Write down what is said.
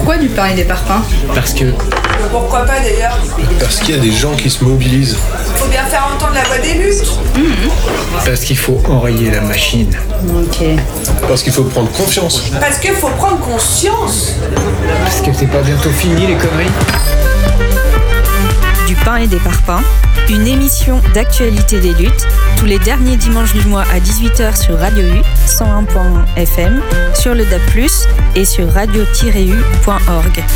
Pourquoi du pain et des parpaings? Parce que... Pourquoi pas d'ailleurs? Parce qu'il y a des gens qui se mobilisent. Faut bien faire entendre la voix des luttes. Parce qu'il faut enrayer la machine. Ok. Parce qu'il faut prendre confiance. Parce qu'il faut prendre conscience. Parce que c'est pas bientôt fini les conneries. Du pain et des parpaings, une émission d'actualité des luttes, tous les derniers dimanches du mois à 18h sur Radio U, 101.1 FM, sur le DAB+, et sur radio-u.org.